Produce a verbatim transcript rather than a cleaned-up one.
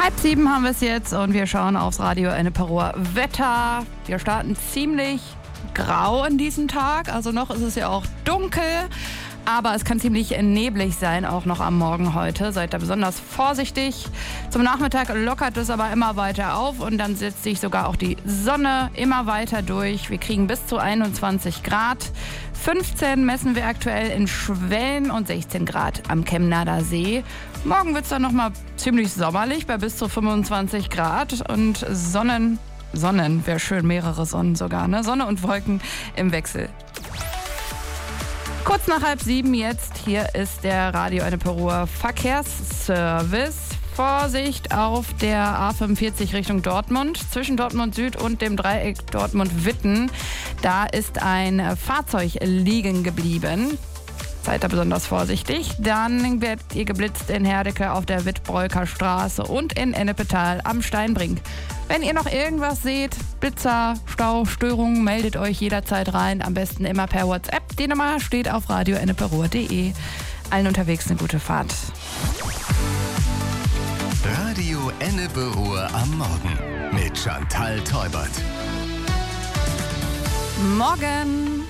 Halb sieben haben wir es jetzt und wir schauen aufs Radio Enneperoer Wetter. Wir starten ziemlich grau an diesem Tag, also noch ist es ja auch dunkel. Aber es kann ziemlich neblig sein, auch noch am Morgen heute. Seid da besonders vorsichtig. Zum Nachmittag lockert es aber immer weiter auf und dann setzt sich sogar auch die Sonne immer weiter durch. Wir kriegen bis zu einundzwanzig Grad. fünfzehn messen wir aktuell in Schwelm und sechzehn Grad am Kemnader See. Morgen wird es dann nochmal ziemlich sommerlich bei bis zu fünfundzwanzig Grad und Sonnen, Sonnen, wäre schön, mehrere Sonnen sogar, ne? Sonne und Wolken im Wechsel. Kurz nach halb sieben jetzt, hier ist der Radio Enneperoer Verkehrsservice. Vorsicht auf der A fünfundvierzig Richtung Dortmund, zwischen Dortmund Süd und dem Dreieck Dortmund-Witten. Da ist ein Fahrzeug liegen geblieben. Seid da besonders vorsichtig. Dann werdet ihr geblitzt in Herdecke auf der Wittbreuker Straße und in Ennepetal am Steinbrink. Wenn ihr noch irgendwas seht, Blitzer, Stau, Störungen, meldet euch jederzeit rein. Am besten immer per WhatsApp. Die Nummer steht auf radio enneperoer punkt de. Allen unterwegs eine gute Fahrt. Radio Enneperoer am Morgen mit Chantal Teubert. Morgen!